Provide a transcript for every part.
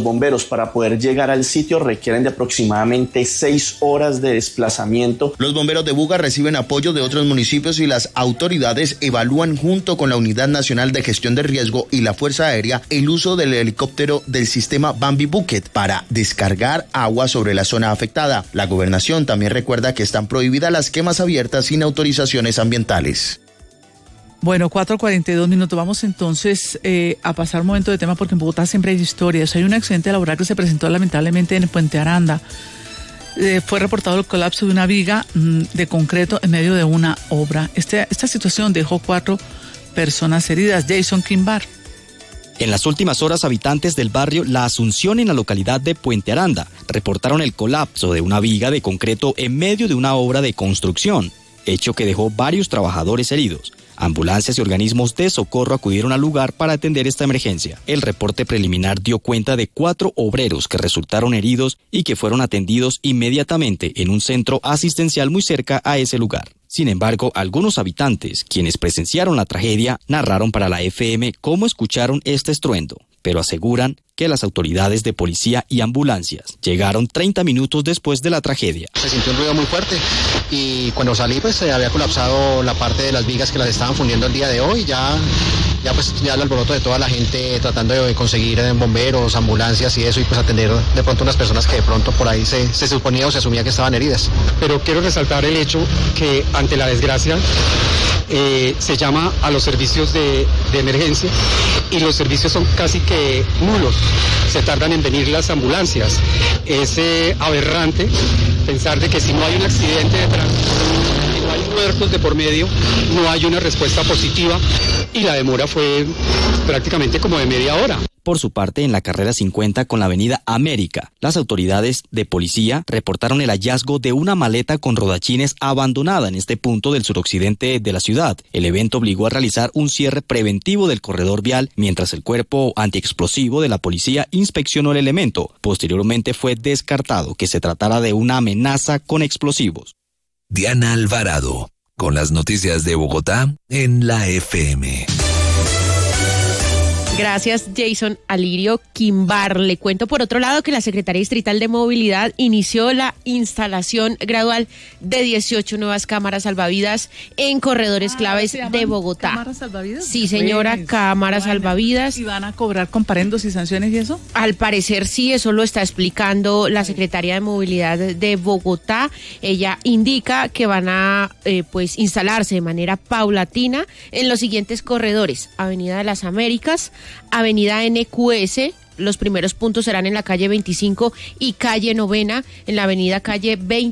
bomberos para poder llegar al sitio requieren de aproximadamente 6 horas de desplazamiento. Los bomberos de Buga reciben apoyo de otros municipios y las autoridades evalúan junto con la Unidad Nacional de Gestión de Riesgo y la Fuerza Aérea el uso del helicóptero del sistema Bambi Bucket para descargar agua sobre la zona afectada. La gobernación también recuerda que están prohibidas las quemas abiertas sin autorizaciones ambientales. Bueno, 4:42. Vamos entonces a pasar un momento de tema porque en Bogotá siempre hay historias. Hay un accidente laboral que se presentó lamentablemente en Puente Aranda. Fue reportado el colapso de una viga de concreto en medio de una obra. Esta situación dejó 4 personas heridas. Jason Quimbar. En las últimas horas, habitantes del barrio La Asunción en la localidad de Puente Aranda reportaron el colapso de una viga de concreto en medio de una obra de construcción, hecho que dejó varios trabajadores heridos. Ambulancias y organismos de socorro acudieron al lugar para atender esta emergencia. El reporte preliminar dio cuenta de 4 obreros que resultaron heridos y que fueron atendidos inmediatamente en un centro asistencial muy cerca a ese lugar. Sin embargo, algunos habitantes, quienes presenciaron la tragedia, narraron para la FM cómo escucharon este estruendo, pero aseguran que las autoridades de policía y ambulancias llegaron 30 minutos después de la tragedia. Se sintió un ruido muy fuerte y cuando salí pues se había colapsado la parte de las vigas que las estaban fundiendo el día de hoy. Ya el alboroto de toda la gente tratando de conseguir bomberos, ambulancias y eso, y pues atender de pronto unas personas que de pronto por ahí se suponía o se asumía que estaban heridas. Pero quiero resaltar el hecho que ante la desgracia se llama a los servicios de emergencia y los servicios son casi que nulos. Se tardan en venir las ambulancias. Es aberrante pensar de que si no hay un accidente de tránsito, si no hay muertos de por medio, no hay una respuesta positiva y la demora fue prácticamente como de media hora. Por su parte, en la carrera 50 con la avenida América, las autoridades de policía reportaron el hallazgo de una maleta con rodachines abandonada en este punto del suroccidente de la ciudad. El evento obligó a realizar un cierre preventivo del corredor vial mientras el cuerpo antiexplosivo de la policía inspeccionó el elemento. Posteriormente fue descartado que se tratara de una amenaza con explosivos. Diana Alvarado, con las noticias de Bogotá en la FM. Gracias, Jason Alirio Quimbar. Le cuento por otro lado que la Secretaría Distrital de Movilidad inició la instalación gradual de 18 nuevas cámaras salvavidas en corredores claves de Bogotá. ¿Cámaras salvavidas? Sí, señora, Pues, cámaras salvavidas. ¿Y van a cobrar comparendos y sanciones y eso? Al parecer sí, eso lo está explicando la Secretaría de Movilidad de Bogotá. Ella indica que van a instalarse de manera paulatina en los siguientes corredores: Avenida de las Américas, Avenida NQS, los primeros puntos serán en la calle 25 y calle Novena, en la avenida calle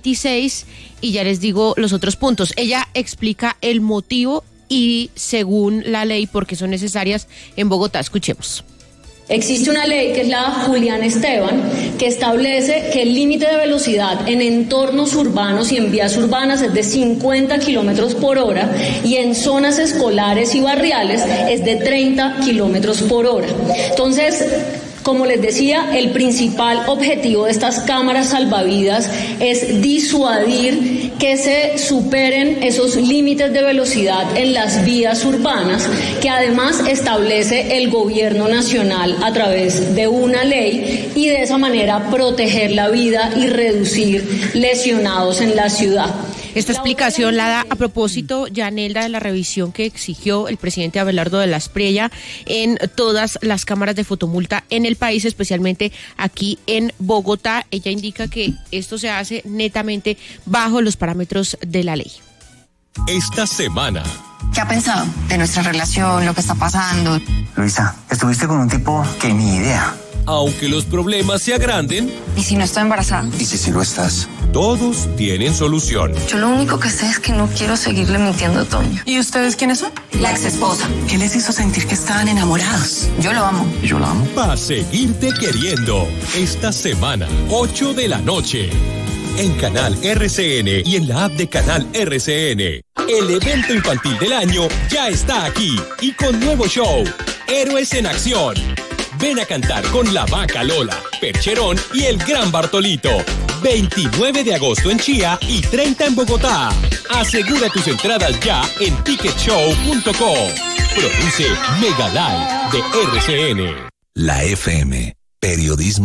26, y ya les digo los otros puntos. Ella explica el motivo y según la ley por qué son necesarias en Bogotá. Escuchemos. Existe una ley que es la Julián Esteban, que establece que el límite de velocidad en entornos urbanos y en vías urbanas es de 50 kilómetros por hora y en zonas escolares y barriales es de 30 kilómetros por hora. Entonces, como les decía, el principal objetivo de estas cámaras salvavidas es disuadir que se superen esos límites de velocidad en las vías urbanas, que además establece el gobierno nacional a través de una ley, y de esa manera proteger la vida y reducir lesionados en la ciudad. Esta explicación la da a propósito, Yanelda, de la revisión que exigió el presidente Abelardo de la Espriella en todas las cámaras de fotomulta en el país, especialmente aquí en Bogotá. Ella indica que esto se hace netamente bajo los parámetros de la ley. Esta semana. ¿Qué ha pensado de nuestra relación, lo que está pasando? Luisa, estuviste con un tipo que ni idea. Aunque los problemas se agranden. ¿Y si no estoy embarazada? ¿Y si lo estás? Todos tienen solución. Yo lo único que sé es que no quiero seguirle mintiendo a Toño. ¿Y ustedes quiénes son? La ex esposa. ¿Qué les hizo sentir que estaban enamorados? Yo lo amo. ¿Y yo la amo? Pa' seguirte queriendo. Esta semana, 8 de la noche. En Canal RCN y en la app de Canal RCN. El evento infantil del año ya está aquí y con nuevo show, Héroes en Acción. Ven a cantar con La Vaca Lola, Percherón y el Gran Bartolito. 29 de agosto en Chía y 30 en Bogotá. Asegura tus entradas ya en ticketshow.co. Produce Mega Live de RCN. La FM, periodismo.